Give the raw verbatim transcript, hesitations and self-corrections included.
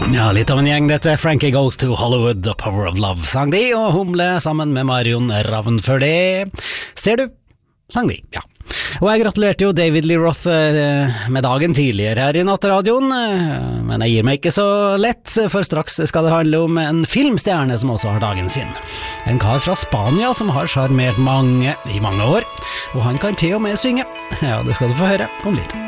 Ja, litt av en gjeng dette. Frankie Goes to Hollywood, The Power of Love sang de, og Humle sammen med Marion Ravn før det. Ser du, sang de, ja. Og jeg gratulerte jo David Lee Roth med dagen tidligere her i Nattradioen, men jeg gir meg ikke så lett, for straks skal det handle om en filmstjerne som også har dagen sin. En kar fra Spania som har charmert mange i mange år, og han kan til og med synge. Ja, det skal du få høre om litt.